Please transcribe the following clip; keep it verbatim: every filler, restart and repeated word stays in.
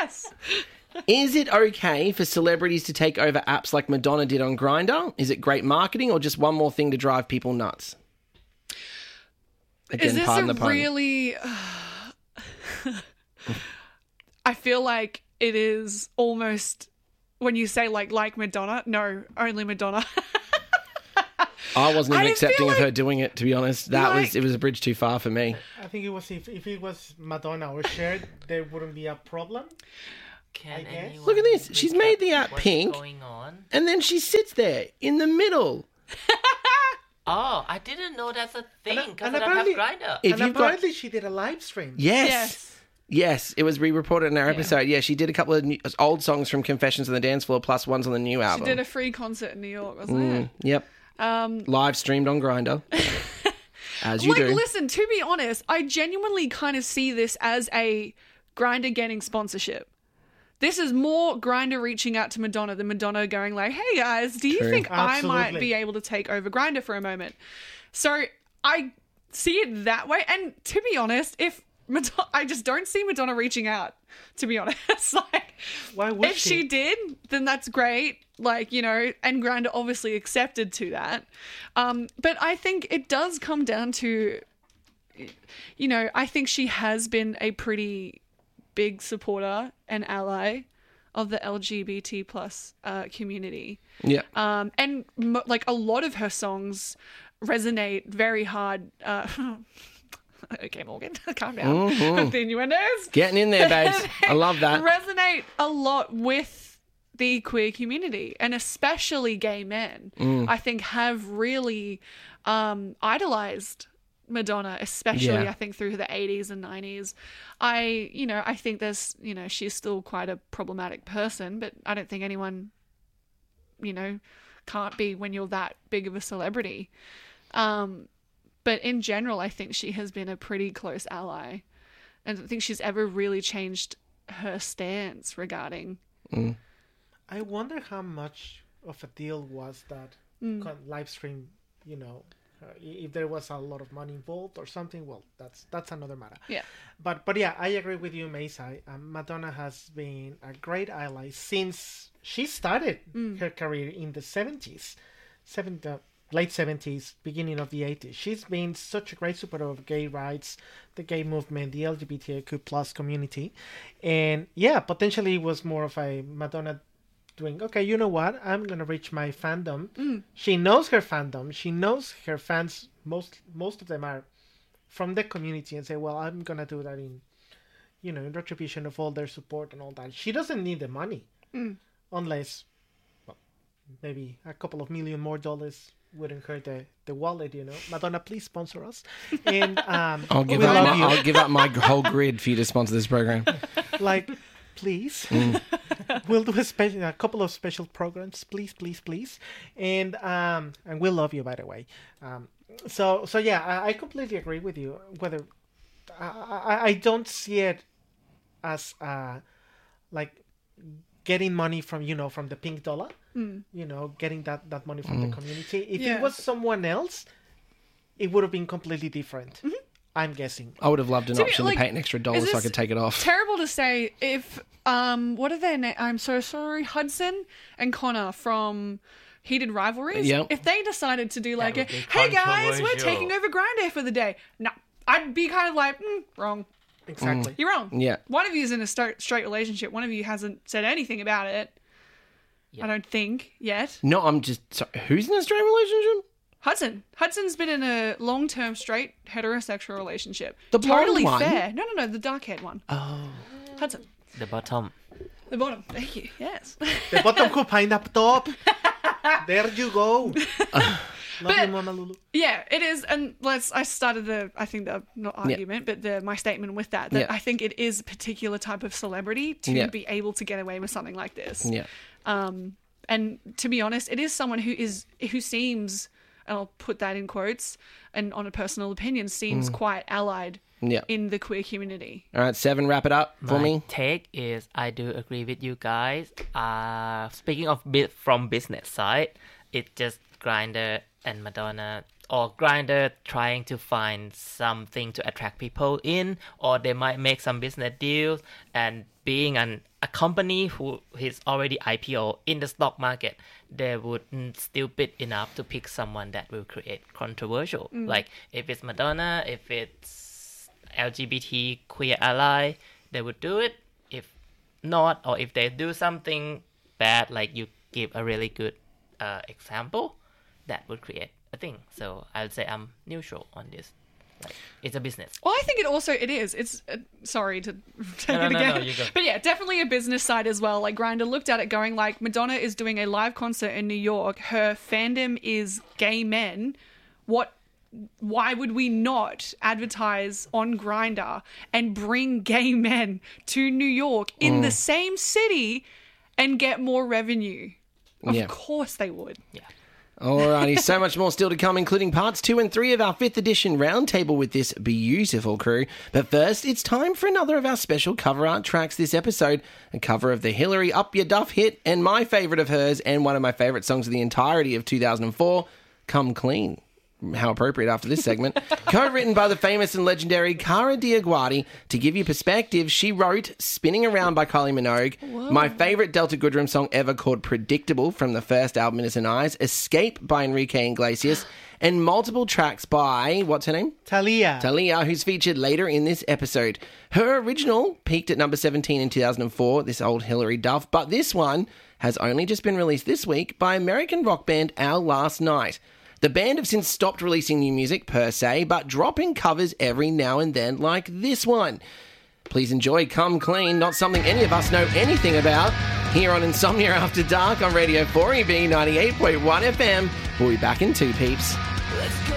Yes. Is it okay for celebrities to take over apps like Madonna did on Grindr? Is it great marketing or just one more thing to drive people nuts? Again, Is this pardon a the pun. really... I feel like it is almost... When you say like like Madonna, no, only Madonna. I wasn't even I accepting feel of her like- doing it, to be honest. That was like- it was a bridge too far for me. I think it was if, if it was Madonna or Cher, there wouldn't be a problem. Can I guess. anyone Look at this. She's recap made the app what's pink. going on? And then she sits there in the middle. Oh, I didn't know that's a thing And- because and I don't have apparently- Grindr. If and you've got- apparently she did a live stream. Yes. Yes. Yes, it was re-reported in our episode. Yeah, she did a couple of new, old songs from Confessions on the Dance Floor plus ones on the new She album. did a free concert in New York, wasn't Mm, yep. it? Um, Live streamed on Grindr. As you like, do. listen, to be honest, I genuinely kind of see this as a Grindr getting sponsorship. This is more Grindr reaching out to Madonna than Madonna going like, hey guys, do you True. think I might Absolutely. be able to take over Grindr for a moment? So I see it that way. And to be honest, if Madonna, I just don't see Madonna reaching out, to be honest. like, Why would if she? she did, then that's great. Like, you know, and Grindr obviously accepted to that. Um, but I think it does come down to, you know, I think she has been a pretty big supporter and ally of the L G B T plus uh, community. Yeah. Um, and mo- like a lot of her songs resonate very hard. Uh, okay, Morgan, calm down. Mhm. The innuendos. Getting in there, babes. I love that. Resonate a lot with the queer community, and especially gay men. Mm. I think have really um, idolized Madonna, especially Yeah. I think through the eighties and nineties. I, you know, I think there's, you know, she's still quite a problematic person, but I don't think anyone, you know, can't be when you're that big of a celebrity. Um, but in general, I think she has been a pretty close ally. I don't think she's ever really changed her stance regarding. Mm. I wonder how much of a deal was that Mm. con- live stream, you know, uh, i- if there was a lot of money involved or something, well, that's that's another matter. Yeah. But but yeah, I agree with you, Maisai. Um, Madonna has been a great ally since she started Mm. her career in the seventies, seven, uh, late seventies, beginning of the eighties. She's been such a great supporter of gay rights, the gay movement, the L G B T Q plus community. And yeah, potentially it was more of a Madonna doing, okay, you know what? I'm going to reach my fandom. Mm. She knows her fandom. She knows her fans. Most most of them are from the community and say, well, I'm going to do that in, you know, in retribution of all their support and all that. She doesn't need the money Mm. unless, well, maybe a couple of million more dollars wouldn't hurt the, the wallet, you know. Madonna, please sponsor us. And um, I'll give we up. love My, you. I'll give up my whole grid for you to sponsor this program. Like, please. Mm. We'll do a, spe- a couple of special programs, please, please, please. And um, and we'll love you, by the way. Um, so so yeah, I, I completely agree with you. Whether I, I I don't see it as uh like getting money from, you know, from the pink dollar. Mm. You know, getting that that money from Mm. the community. If Yeah. it was someone else, it would have been completely different. Mm-hmm. I'm guessing. I would have loved an To be- option like, to pay an extra dollar is so I this could take it off. Terrible to say if um what are their names? I'm so sorry, Hudson and Connor from Heated Rivalries. Yep. If they decided to do like a, would be hey guys, we're controversial. taking over Grindr for the day. No, I'd be kind of like, mm, wrong. Exactly. You're wrong. Yeah. One of you is in a st- straight relationship. One of you hasn't said anything about it. Yeah. I don't think yet. No, I'm just... Sorry, who's in a straight relationship? Hudson. Hudson's been in a long-term straight heterosexual relationship. The blonde totally one? fair. No, no, no, the dark-haired one. Oh. Hudson. The bottom. The bottom. Thank you. Yes. The bottom ko pineapple top. There you go. Love But- you, Mama Lulu. Yeah, it is, and let's. I started the. I think the not Yeah. argument, but the my statement with that. That Yeah. I think it is a particular type of celebrity to Yeah. be able to get away with something like this. Yeah. Um, and to be honest, it is someone who is who seems, and I'll put that in quotes, and on a personal opinion, seems quite allied Yeah. in the queer community. All right, Seven, wrap it up for My me. take is I do agree with you guys. Uh, speaking of bit from business side, it's just Grindr and Madonna or Grindr trying to find something to attract people in, or they might make some business deals, and being an a company who is already I P O in the stock market, they wouldn't stupid enough to pick someone that will create controversial. Mm. Like if it's Madonna, if it's L G B T queer ally, they would do it. If not, or if they do something bad, like you give a really good uh, example, that would create a thing. So I would say I'm neutral on this. Like, it's a business. Well, I think it also it is. It's uh, sorry to take No, it no, no, again, no, you go. but yeah, definitely a business side as well. Like Grindr looked at it, going like, Madonna is doing a live concert in New York. Her fandom is gay men. What? Why would we not advertise on Grindr and bring gay men to New York in the same city and get more revenue? Of Yeah. course they would. Yeah. Alrighty, so much more still to come, including parts two and three of our fifth edition roundtable with this beautiful crew. But first, it's time for another of our special cover art tracks this episode. A cover of the Hillary Up Your Duff hit, and my favourite of hers, and one of my favourite songs of the entirety of two thousand four, Come Clean. How appropriate after this segment. Co-written by the famous and legendary Cara Diaguardi. To give you perspective, she wrote Spinning Around by Kylie Minogue, my favourite Delta Goodrem song ever called Predictable from the first album Innocent Eyes, Escape by Enrique Iglesias, and multiple tracks by, what's her name? Talia. Talia, who's featured later in this episode. Her original peaked at number seventeen in two thousand four, this old Hillary Duff, but this one has only just been released this week by American rock band Our Last Night. The band have since stopped releasing new music per se, but dropping covers every now and then like this one. Please enjoy Come Clean, not something any of us know anything about, here on Insomnia After Dark on Radio four E B ninety-eight point one F M. We'll be back in two, peeps.